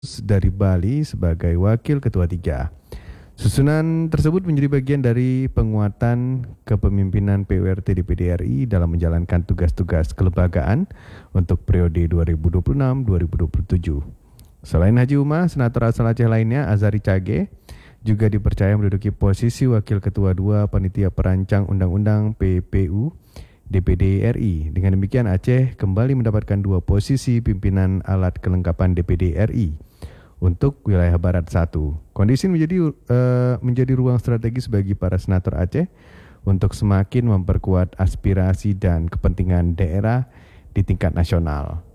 dari Bali sebagai Wakil Ketua 3. Susunan tersebut menjadi bagian dari penguatan kepemimpinan PURT DPD RI dalam menjalankan tugas-tugas kelembagaan untuk periode 2026-2027. Selain Haji Umar, senator asal Aceh lainnya, Azari Cage, juga dipercaya menduduki posisi Wakil Ketua 2 Panitia Perancang Undang-Undang PPU DPD RI. Dengan demikian Aceh kembali mendapatkan 2 posisi pimpinan alat kelengkapan DPD RI untuk wilayah Barat 1. Kondisi menjadi ruang strategis bagi para senator Aceh untuk semakin memperkuat aspirasi dan kepentingan daerah di tingkat nasional.